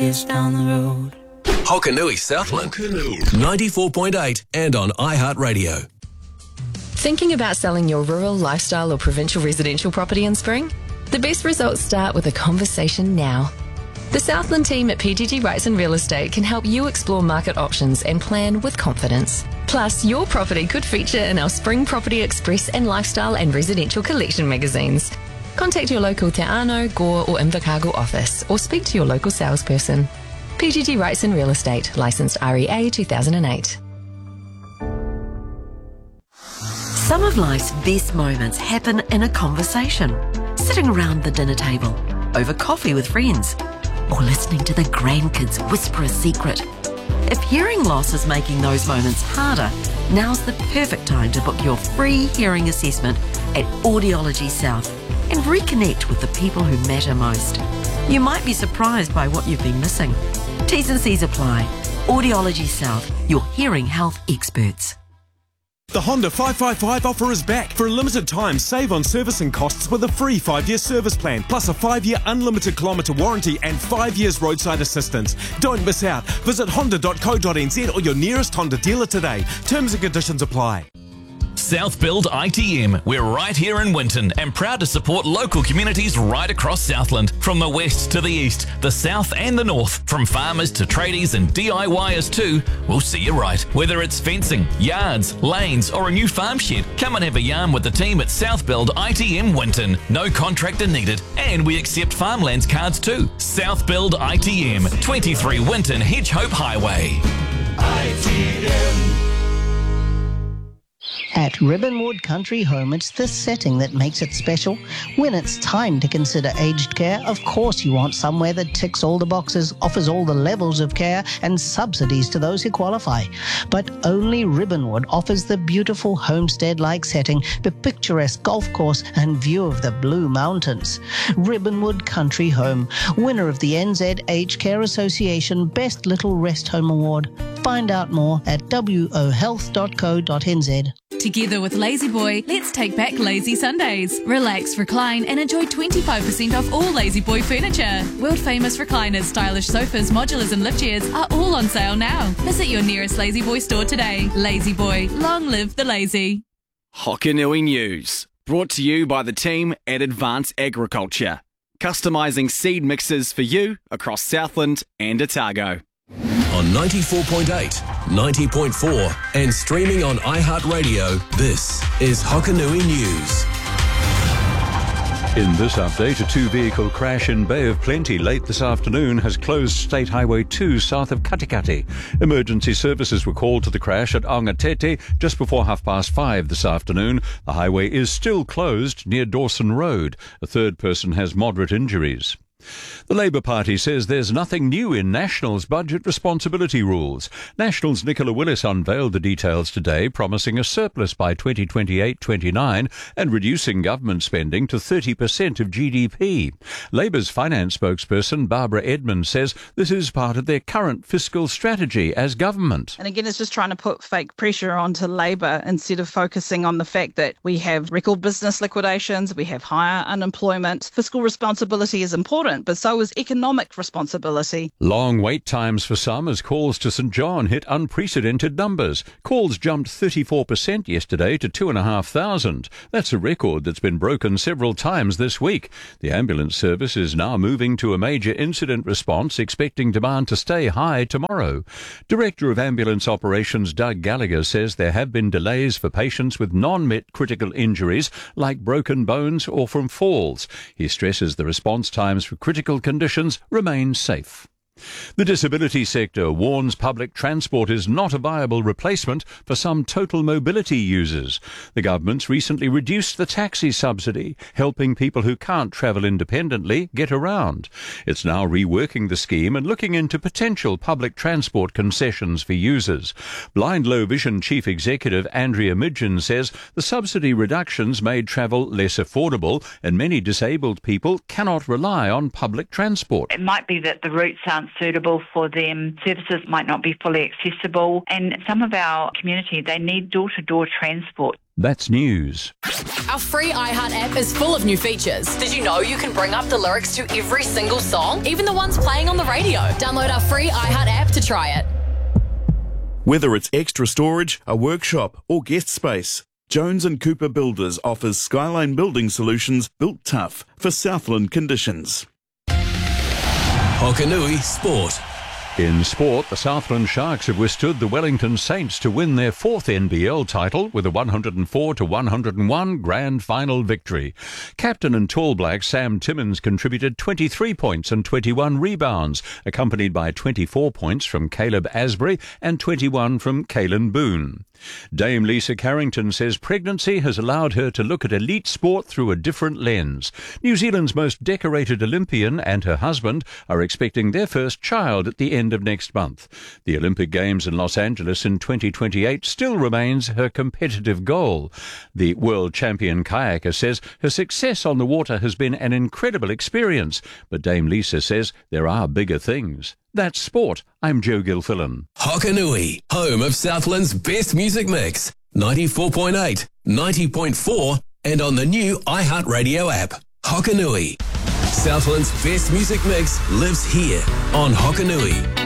years down the road. Hokanui Southland, 94.8 and on iHeartRadio. Thinking about selling your rural, lifestyle or provincial residential property in spring? The best results start with a conversation now. The Southland team at PGG Wrightson Real Estate can help you explore market options and plan with confidence. Plus, your property could feature in our Spring Property Express and Lifestyle and Residential Collection magazines. Contact your local Te Anau, Gore or Invercargill office or speak to your local salesperson. PGG Wrightson Real Estate, licensed REA 2008. Some of life's best moments happen in a conversation, sitting around the dinner table, over coffee with friends, or listening to the grandkids whisper a secret. If hearing loss is making those moments harder, now's the perfect time to book your free hearing assessment at Audiology South and reconnect with the people who matter most. You might be surprised by what you've been missing. T's and C's apply. Audiology South, your hearing health experts. The Honda 555 offer is back. For a limited time, save on servicing costs with a free 5-year service plan, plus a 5-year unlimited kilometre warranty and 5 years roadside assistance. Don't miss out. Visit honda.co.nz or your nearest Honda dealer today. Terms and conditions apply. South Build ITM. We're right here in Winton and proud to support local communities right across Southland. From the west to the east, the south and the north, from farmers to tradies and DIYers too, we'll see you right. Whether it's fencing, yards, lanes or a new farm shed, come and have a yarn with the team at South Build ITM Winton. No contractor needed and we accept farmlands cards too. South Build ITM, 23 Winton Hedgehope Highway. ITM. At Ribbonwood Country Home, it's this setting that makes it special. When it's time to consider aged care, of course you want somewhere that ticks all the boxes, offers all the levels of care and subsidies to those who qualify. But only Ribbonwood offers the beautiful homestead-like setting, the picturesque golf course and view of the Blue Mountains. Ribbonwood Country Home, winner of the NZ Aged Care Association Best Little Rest Home Award. Find out more at wohealth.co.nz. Together with Lazy Boy, let's take back lazy Sundays. Relax, recline and enjoy 25% off all Lazy Boy furniture. World famous recliners, stylish sofas, modulars and lift chairs are all on sale now. Visit your nearest Lazy Boy store today. Lazy Boy, long live the lazy. Hokanui News, brought to you by the team at Advance Agriculture. Customising seed mixes for you across Southland and Otago. On 94.8, 90.4 and streaming on iHeartRadio, this is Hokanui News. In this update, a two-vehicle crash in Bay of Plenty late this afternoon has closed State Highway 2 south of Katikati. Emergency services were called to the crash at Aongatete just before 5:30 this afternoon. The highway is still closed near Dawson Road. A third person has moderate injuries. The Labour Party says there's nothing new in National's budget responsibility rules. National's Nicola Willis unveiled the details today, promising a surplus by 2028-29 and reducing government spending to 30% of GDP. Labour's finance spokesperson Barbara Edmonds says this is part of their current fiscal strategy as government. And again, it's just trying to put fake pressure onto Labour instead of focusing on the fact that we have record business liquidations, we have higher unemployment. Fiscal responsibility is important, but so is economic responsibility. Long wait times for some as calls to St John hit unprecedented numbers. Calls jumped 34% yesterday to 2,500. That's a record that's been broken several times this week. The ambulance service is now moving to a major incident response, expecting demand to stay high tomorrow. Director of Ambulance Operations Doug Gallagher says there have been delays for patients with non-met critical injuries like broken bones or from falls. He stresses the response times for critical conditions remain safe. The disability sector warns public transport is not a viable replacement for some total mobility users. The government's recently reduced the taxi subsidy, helping people who can't travel independently get around. It's now reworking the scheme and looking into potential public transport concessions for users. Blind Low Vision Chief Executive Andrea Midgen says the subsidy reductions made travel less affordable and many disabled people cannot rely on public transport. It might be that the routes aren't suitable for them, services might not be fully accessible, and some of our community, they need door-to-door transport. That's news. Our free iHeart app is full of new features. Did you know you can bring up the lyrics to every single song, even the ones playing on the radio? Download our free iHeart app to try it. Whether it's extra storage, a workshop or guest space, Jones & Cooper Builders offers Skyline building solutions built tough for Southland conditions. Hokanui Sport. In sport, the Southland Sharks have withstood the Wellington Saints to win their fourth NBL title with a 104-101 grand final victory. Captain and tall black Sam Timmins contributed 23 points and 21 rebounds, accompanied by 24 points from Caleb Asbury and 21 from Kalen Boone. Dame Lisa Carrington says pregnancy has allowed her to look at elite sport through a different lens. New Zealand's most decorated Olympian and her husband are expecting their first child at the end of next month. The Olympic Games in Los Angeles in 2028 still remains her competitive goal. The world champion kayaker says her success on the water has been an incredible experience, but Dame Lisa says there are bigger things. That's sport. I'm Joe Gilfillan. Hokanui, home of Southland's best music mix. 94.8, 90.4 and on the new iHeartRadio app. Hokanui. Southland's best music mix lives here on Hokanui.